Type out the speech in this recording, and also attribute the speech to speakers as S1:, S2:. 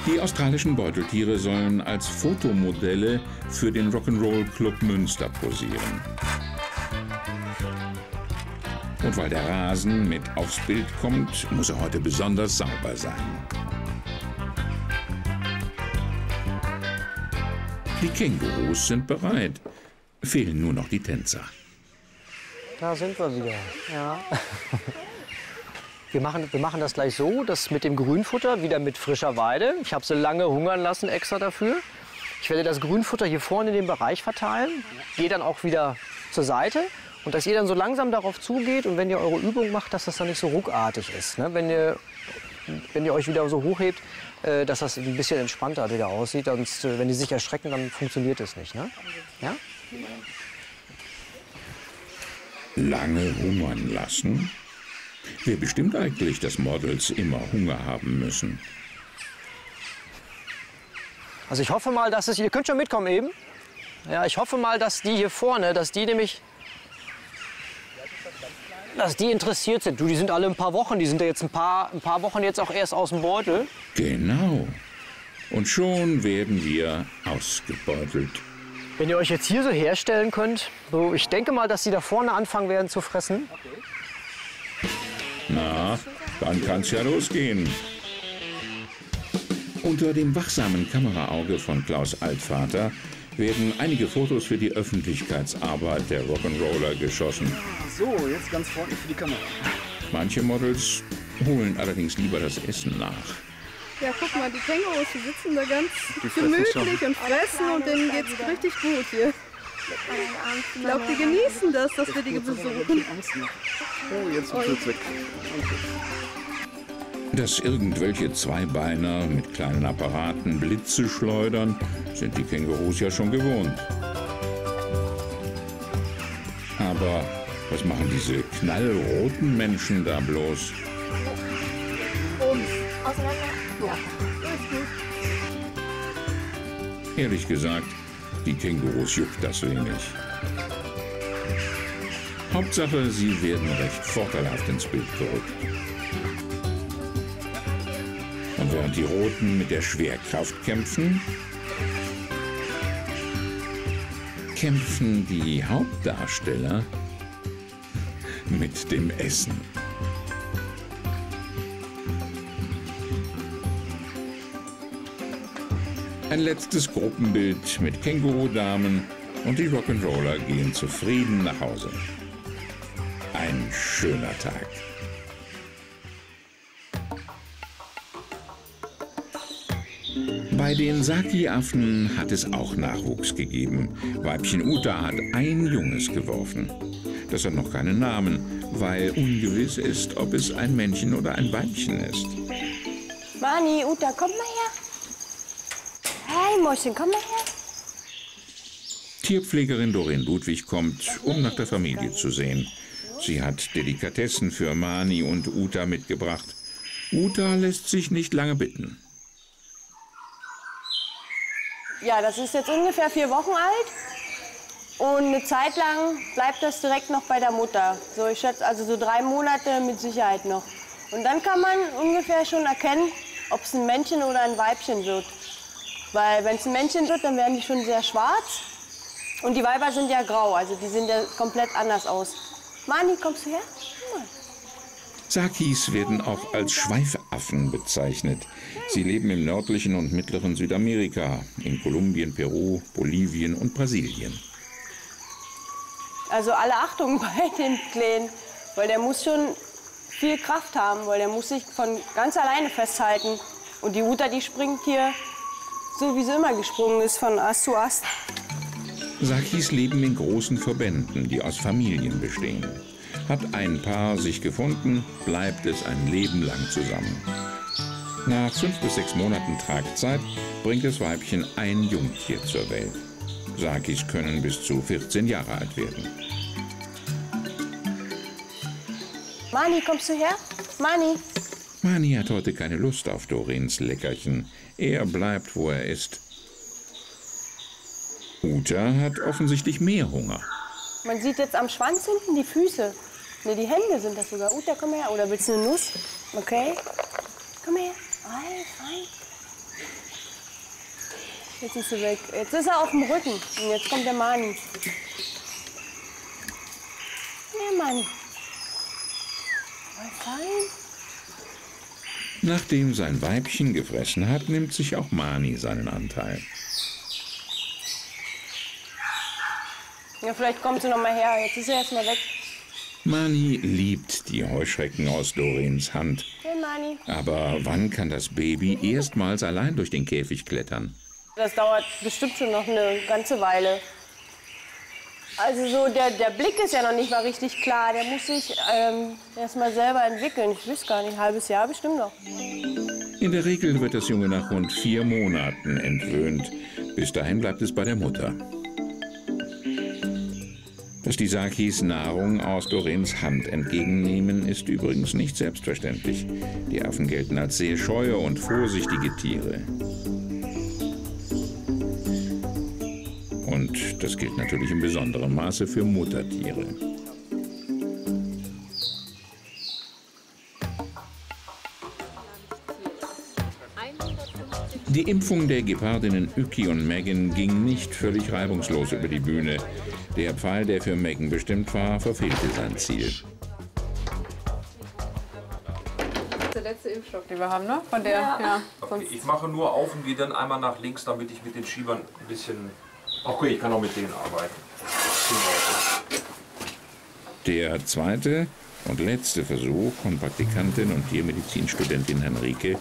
S1: Die australischen Beuteltiere sollen als Fotomodelle für den Rock'n'Roll Club Münster posieren. Und weil der Rasen mit aufs Bild kommt, muss er heute besonders sauber sein. Die Kängurus sind bereit. Fehlen nur noch die Tänzer.
S2: Da sind wir wieder. Ja. Wir machen das gleich so, dass mit dem Grünfutter wieder mit frischer Weide. Ich habe sie lange hungern lassen extra dafür. Ich werde das Grünfutter hier vorne in den Bereich verteilen, gehe dann auch wieder zur Seite und dass ihr dann so langsam darauf zugeht und wenn ihr eure Übung macht, dass das dann nicht so ruckartig ist. Ne? Wenn ihr euch wieder so hochhebt, dass das ein bisschen entspannter wieder aussieht. Sonst, wenn die sich erschrecken, dann funktioniert es nicht. Ne? Ja?
S1: Lange hungern lassen? Wer bestimmt eigentlich, dass Models immer Hunger haben müssen?
S2: Also ich hoffe mal, dass es... Ihr könnt schon mitkommen eben. Ja, ich hoffe mal, dass die hier vorne, dass die interessiert sind. Du, die sind alle ein paar Wochen. Die sind ja jetzt ein paar Wochen jetzt auch erst aus dem Beutel.
S1: Genau. Und schon werden wir ausgebeutelt.
S2: Wenn ihr euch jetzt hier so herstellen könnt, so, ich denke mal, dass sie da vorne anfangen werden zu fressen.
S1: Na, dann kann's ja losgehen. Unter dem wachsamen Kameraauge von Klaus Altvater werden einige Fotos für die Öffentlichkeitsarbeit der Rock'n'Roller geschossen.
S3: So, jetzt ganz freundlich für die Kamera.
S1: Manche Models holen allerdings lieber das Essen nach.
S4: Ja, guck mal, die Kängurus, die sitzen da ganz gemütlich und fressen und denen geht's richtig gut hier. Ich glaube, die genießen das, dass wir die besuchen.
S3: Oh, jetzt wird's weg.
S1: Dass irgendwelche Zweibeiner mit kleinen Apparaten Blitze schleudern, sind die Kängurus ja schon gewohnt. Aber was machen diese knallroten Menschen da bloß? Ehrlich gesagt, die Kängurus juckt das wenig. Hauptsache, sie werden recht vorteilhaft ins Bild gerückt. Und während die Roten mit der Schwerkraft kämpfen, kämpfen die Hauptdarsteller mit dem Essen. Ein letztes Gruppenbild mit Kängurudamen und die Rock'n'Roller gehen zufrieden nach Hause. Ein schöner Tag. Bei den Saki-Affen hat es auch Nachwuchs gegeben. Weibchen Uta hat ein Junges geworfen. Das hat noch keinen Namen, weil ungewiss ist, ob es ein Männchen oder ein Weibchen ist.
S5: Mani, Uta, komm mal her. Hey, Mäuschen, komm mal her.
S1: Tierpflegerin Doreen Ludwig kommt, um nach der Familie zu sehen. Sie hat Delikatessen für Mani und Uta mitgebracht. Uta lässt sich nicht lange bitten.
S5: Ja, das ist jetzt ungefähr 4 Wochen alt. Und eine Zeit lang bleibt das direkt noch bei der Mutter. So, ich schätze also so 3 Monate mit Sicherheit noch. Und dann kann man ungefähr schon erkennen, ob es ein Männchen oder ein Weibchen wird. Weil wenn es ein Männchen wird, dann werden die schon sehr schwarz. Und die Weiber sind ja grau, also die sehen ja komplett anders aus. Mani, kommst du her?
S1: Sakis werden auch als Schweifaffen bezeichnet. Sie leben im nördlichen und mittleren Südamerika, in Kolumbien, Peru, Bolivien und Brasilien.
S5: Also alle Achtung bei dem Kleinen, weil der muss schon viel Kraft haben, weil der muss sich von ganz alleine festhalten. Und die Uta, die springt hier so, wie sie immer gesprungen ist, von Ast zu Ast.
S1: Sakis leben in großen Verbänden, die aus Familien bestehen. Hat ein Paar sich gefunden, bleibt es ein Leben lang zusammen. Nach 5 bis 6 Monaten Tragzeit bringt das Weibchen ein Jungtier zur Welt. Sakis können bis zu 14 Jahre alt werden.
S5: Mani, kommst du her? Mani.
S1: Mani hat heute keine Lust auf Doreens Leckerchen. Er bleibt, wo er ist. Uta hat offensichtlich mehr Hunger.
S5: Man sieht jetzt am Schwanz hinten die Füße. Ne, die Hände sind das sogar. Uta, komm her. Oder willst du eine Nuss? Okay. Komm her. Fein. Jetzt ist sie weg. Jetzt ist er auf dem Rücken. Und jetzt kommt der Mani. Der Mani. Mal fein.
S1: Nachdem sein Weibchen gefressen hat, nimmt sich auch Mani seinen Anteil.
S5: Ja, vielleicht kommt sie noch mal her. Jetzt ist sie erst mal weg.
S1: Mani liebt die Heuschrecken aus Dorins Hand.
S5: Hey, Mani.
S1: Aber wann kann das Baby erstmals allein durch den Käfig klettern?
S5: Das dauert bestimmt schon noch eine ganze Weile. Also so der Blick ist ja noch nicht mal richtig klar. Der muss sich erst mal selber entwickeln. Ich weiß gar nicht, ein halbes Jahr bestimmt noch.
S1: In der Regel wird das Junge nach rund 4 Monaten entwöhnt. Bis dahin bleibt es bei der Mutter. Dass die Sakis Nahrung aus Dorins Hand entgegennehmen, ist übrigens nicht selbstverständlich. Die Affen gelten als sehr scheue und vorsichtige Tiere. Und das gilt natürlich in besonderem Maße für Muttertiere. Die Impfung der Gepardinnen Yuki und Megan ging nicht völlig reibungslos über die Bühne. Der Pfeil, der für Megan bestimmt war, verfehlte sein Ziel.
S6: Der letzte Impfstoff, den wir haben, ne? Von der, ja.
S7: Okay, ich mache nur auf und gehe dann einmal nach links, damit ich mit den Schiebern ein bisschen... Okay, ich kann auch mit denen arbeiten.
S1: Der zweite und letzte Versuch von Praktikantin und Tiermedizinstudentin Henrike